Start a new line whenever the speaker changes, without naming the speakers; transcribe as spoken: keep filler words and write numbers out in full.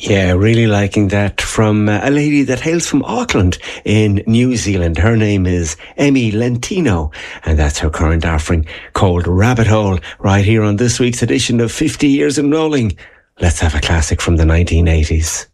Yeah, really liking that from uh, a lady that hails from Auckland in New Zealand. Her name is Emmy Lentino, and that's her current offering called Rabbit Hole, right here on this week's edition of fifty Years in Rolling. Let's have a classic from the nineteen eighties.